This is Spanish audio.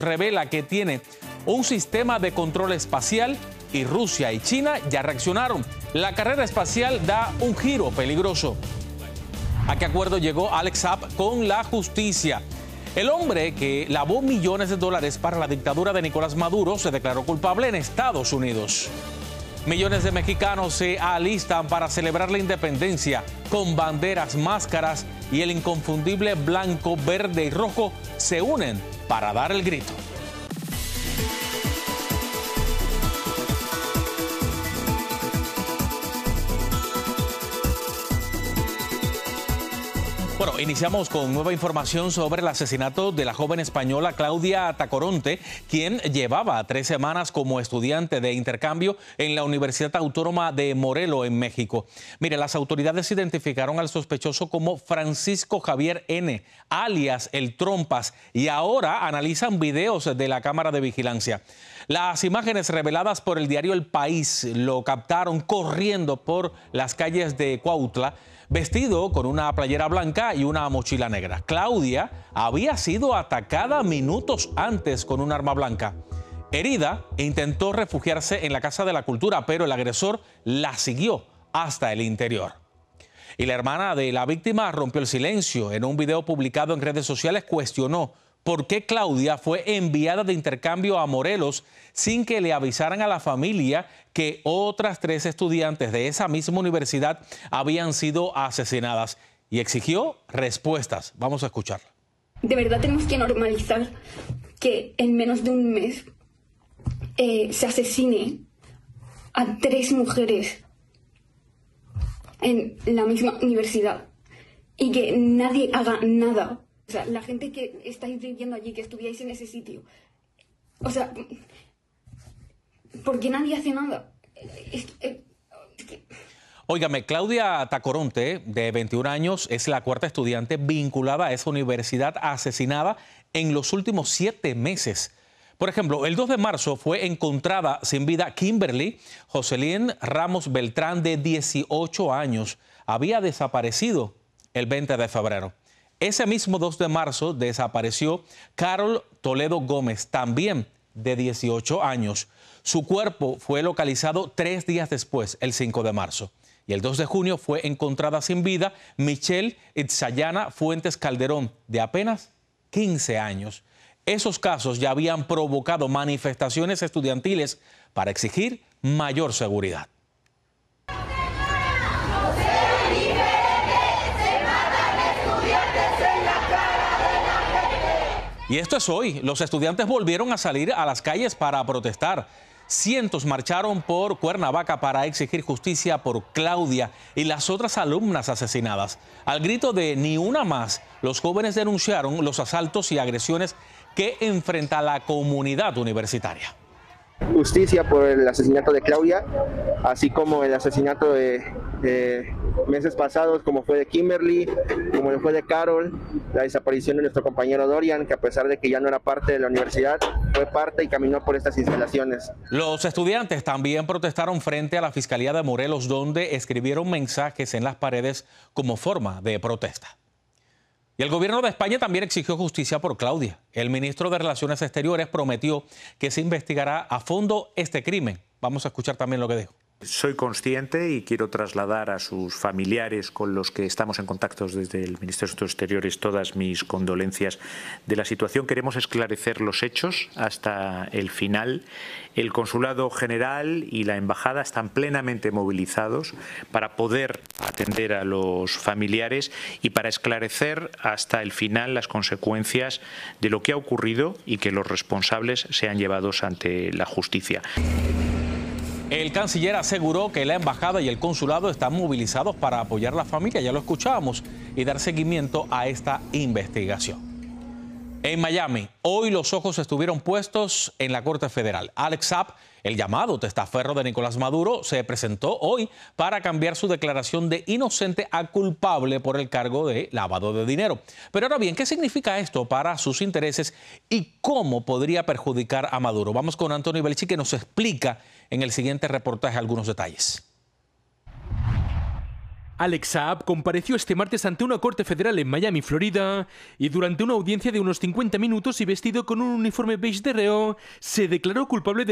revela que tiene un sistema de control espacial y Rusia y China ya reaccionaron. La carrera espacial da un giro peligroso. ¿A qué acuerdo llegó Alex Saab con la justicia? El hombre que lavó millones de dólares para la dictadura de Nicolás Maduro se declaró culpable en Estados Unidos. Millones de mexicanos se alistan para celebrar la independencia con banderas, máscaras y el inconfundible blanco, verde y rojo se unen para dar el grito. Bueno, iniciamos con nueva información sobre el asesinato de la joven española Claudia Tacoronte, quien llevaba 3 semanas como estudiante de intercambio en la Universidad Autónoma de Morelos, en México. Mire, las autoridades identificaron al sospechoso como Francisco Javier N., alias El Trompas, y ahora analizan videos de la cámara de vigilancia. Las imágenes reveladas por el diario El País lo captaron corriendo por las calles de Cuautla, vestido con una playera blanca y una mochila negra. Claudia había sido atacada minutos antes con un arma blanca. Herida, intentó refugiarse en la Casa de la Cultura, pero el agresor la siguió hasta el interior. Y la hermana de la víctima rompió el silencio. En un video publicado en redes sociales cuestionó por qué Claudia fue enviada de intercambio a Morelos sin que le avisaran a la familia que otras 3 estudiantes de esa misma universidad habían sido asesinadas, y exigió respuestas. Vamos a escucharla. De verdad tenemos que normalizar que en menos de un mes se asesine a 3 mujeres en la misma universidad y que nadie haga nada. O sea, la gente que estáis viviendo allí, que estuvierais en ese sitio, o sea, ¿por qué nadie hace nada? Óigame, Claudia Tacoronte, de 21 años, es la 4ª estudiante vinculada a esa universidad asesinada en los últimos 7 meses. Por ejemplo, el 2 de marzo fue encontrada sin vida Kimberly Jocelyn Ramos Beltrán, de 18 años. Había desaparecido el 20 de febrero. Ese mismo 2 de marzo desapareció Carol Toledo Gómez, también de 18 años. Su cuerpo fue localizado 3 días después, el 5 de marzo. Y el 2 de junio fue encontrada sin vida Michelle Itzayana Fuentes Calderón, de apenas 15 años. Esos casos ya habían provocado manifestaciones estudiantiles para exigir mayor seguridad. Y esto es hoy. Los estudiantes volvieron a salir a las calles para protestar. Cientos marcharon por Cuernavaca para exigir justicia por Claudia y las otras alumnas asesinadas. Al grito de "ni una más", los jóvenes denunciaron los asaltos y agresiones que enfrenta la comunidad universitaria. Justicia por el asesinato de Claudia, así como el asesinato de meses pasados, como fue de Kimberly, como fue de Carol, la desaparición de nuestro compañero Dorian, que a pesar de que ya no era parte de la universidad, fue parte y caminó por estas instalaciones. Los estudiantes también protestaron frente a la Fiscalía de Morelos, donde escribieron mensajes en las paredes como forma de protesta. Y el gobierno de España también exigió justicia por Claudia. El ministro de Relaciones Exteriores prometió que se investigará a fondo este crimen. Vamos a escuchar también lo que dijo. Soy consciente y quiero trasladar a sus familiares con los que estamos en contacto desde el Ministerio de Asuntos Exteriores todas mis condolencias de la situación. Queremos esclarecer los hechos hasta el final. El Consulado General y la Embajada están plenamente movilizados para poder atender a los familiares y para esclarecer hasta el final las consecuencias de lo que ha ocurrido y que los responsables sean llevados ante la justicia. El canciller aseguró que la embajada y el consulado están movilizados para apoyar a la familia, ya lo escuchábamos, y dar seguimiento a esta investigación. En Miami, hoy los ojos estuvieron puestos en la Corte Federal. Alex Saab, el llamado testaferro de Nicolás Maduro, se presentó hoy para cambiar su declaración de inocente a culpable por el cargo de lavado de dinero. Pero ahora bien, ¿qué significa esto para sus intereses y cómo podría perjudicar a Maduro? Vamos con Anthony Belchi, que nos explica en el siguiente reportaje algunos detalles. Alex Saab compareció este martes ante una corte federal en Miami, Florida, y durante una audiencia de unos 50 minutos y vestido con un uniforme beige de reo, se declaró culpable de